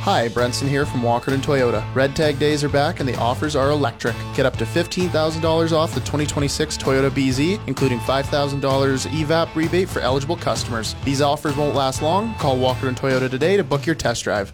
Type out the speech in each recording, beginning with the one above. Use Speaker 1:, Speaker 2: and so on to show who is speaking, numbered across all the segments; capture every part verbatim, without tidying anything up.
Speaker 1: Hi, Brenson here from Walkerton Toyota. Red Tag days are back and the offers are electric. Get up to fifteen thousand dollars off the twenty twenty-six Toyota B Z, including five thousand dollars E V A P rebate for eligible customers. These offers won't last long. Call Walkerton Toyota today to book your test drive.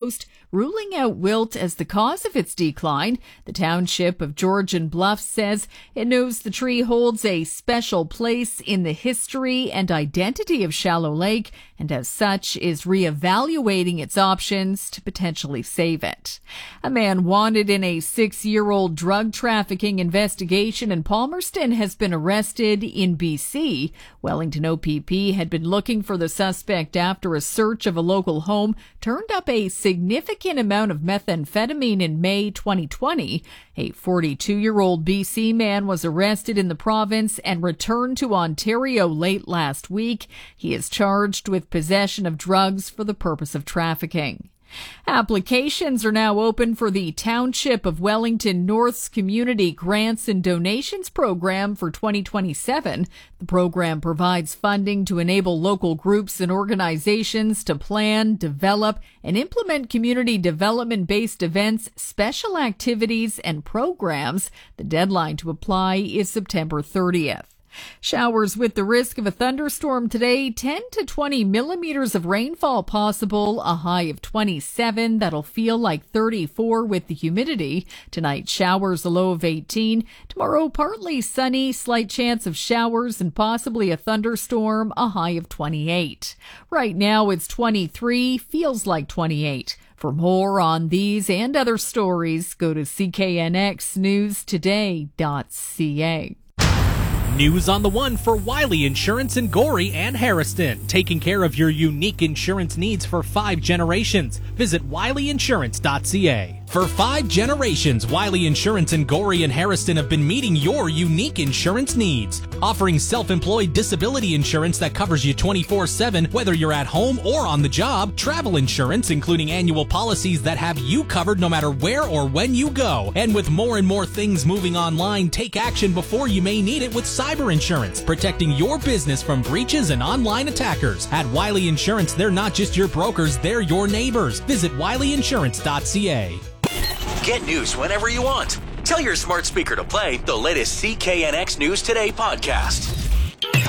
Speaker 2: Ruling out wilt as the cause of its decline, the township of Georgian Bluffs says it knows the tree holds a special place in the history and identity of Shallow Lake, and as such is reevaluating its options to potentially save it. A man wanted in a six-year-old drug trafficking investigation in Palmerston has been arrested in B C. Wellington O P P had been looking for the suspect after a search of a local home turned up a significant amount of methamphetamine in May twenty twenty. A forty-two-year-old B C man was arrested in the province and returned to Ontario late last week. He is charged with possession of drugs for the purpose of trafficking. Applications are now open for the Township of Wellington North's Community Grants and Donations Program for twenty twenty-seven. The program provides funding to enable local groups and organizations to plan, develop, and implement community development-based events, special activities, and programs. The deadline to apply is September thirtieth. Showers with the risk of a thunderstorm today, ten to twenty millimeters of rainfall possible, a high of twenty-seven. That'll feel like thirty-four with the humidity. Tonight, showers, a low of eighteen. Tomorrow, partly sunny, slight chance of showers and possibly a thunderstorm, a high of twenty-eight. Right now, it's twenty-three, feels like twenty-eight. For more on these and other stories, go to C K N X news today dot C A.
Speaker 3: News on the one for Wiley Insurance in Gorey and Harriston, taking care of your unique insurance needs for five generations. Visit Wiley Insurance dot C A. For five generations, Wiley Insurance in Gorey and Harriston have been meeting your unique insurance needs, offering self-employed disability insurance that covers you twenty-four seven, whether you're at home or on the job, travel insurance, including annual policies that have you covered no matter where or when you go. And with more and more things moving online, take action before you may need it with cyber insurance, protecting your business from breaches and online attackers. At Wiley Insurance, they're not just your brokers, they're your neighbors. Visit Wiley Insurance dot C A.
Speaker 4: Get news whenever you want. Tell your smart speaker to play the latest C K N X News Today podcast.